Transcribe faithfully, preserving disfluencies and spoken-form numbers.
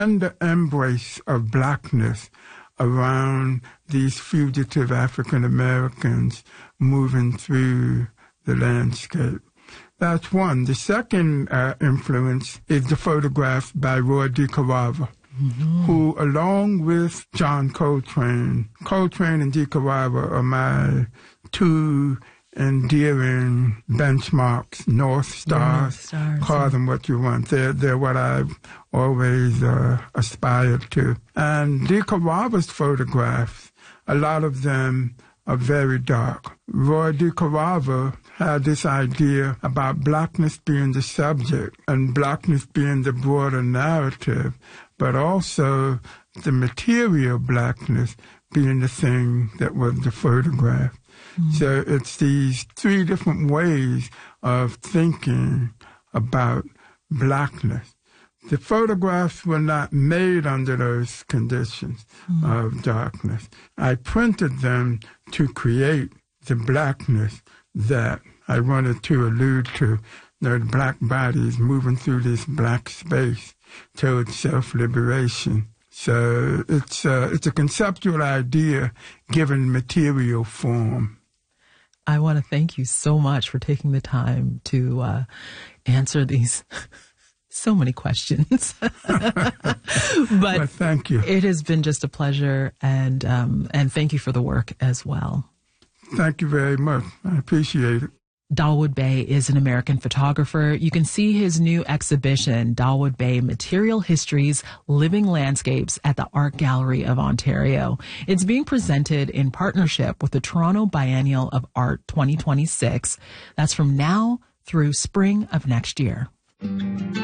and the embrace of blackness around these fugitive African Americans moving through the landscape. That's one. The second uh, influence is the photographs by Roy DeCarava, mm-hmm. who, along with John Coltrane, Coltrane and DeCarava are my two endearing benchmarks, North Stars, North Stars call yeah. them what you want. They're, they're what I've always uh, aspired to. And DeCarava's photographs, a lot of them are very dark. Roy DeCarava had this idea about blackness being the subject and blackness being the broader narrative, but also the material blackness being the thing that was the photograph. Mm-hmm. So it's these three different ways of thinking about blackness. The photographs were not made under those conditions mm-hmm. of darkness. I printed them to create the blackness that I wanted to allude to, the black bodies moving through this black space towards self-liberation. So it's, uh, it's a conceptual idea given material form. I want to thank you so much for taking the time to uh, answer these so many questions. But well, thank you. It has been just a pleasure, and um, and thank you for the work as well. Thank you very much. I appreciate it. Dawood Bey is an American photographer. You can see his new exhibition, Dawood Bey Material Histories, Living Landscapes, at the Art Gallery of Ontario. It's being presented in partnership with the Toronto Biennial of Art twenty twenty-six. That's from now through spring of next year.